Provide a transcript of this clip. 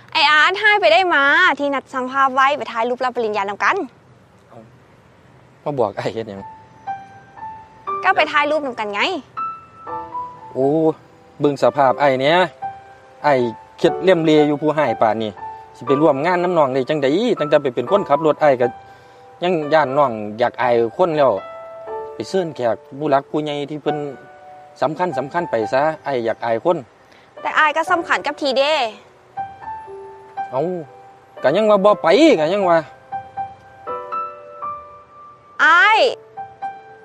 ไออาร์ตให้ไปได้มาที่นัดสั่งภาพไว้ไปถ่ายรูปรับปริญญานำกันมาบอกไอ้เฮ็ดหยังก็ไปถ่ายรูปนำกันไงโอ้เบิ่งสภาพไอ้เนี่ยไอ้เข็ดเลี่ยมเลอยู่ผู้ให้ป่านนี้สิไปร่วมงานน้ำน้องได้จังได๋ตั้งแต่ไปเป็นคนขับรถไอ้ก็ยังย่านน้องอยากอายคนแล้วไปเชิญแขกผู้หลักผู้ใหญ่ที่เพิ่นสำคัญไปซะไอ้อยากอายคนแต่อายก็สำคัญกับทีเด้เอาก็ยังว่าบ่ไปก็ยังว่าอาย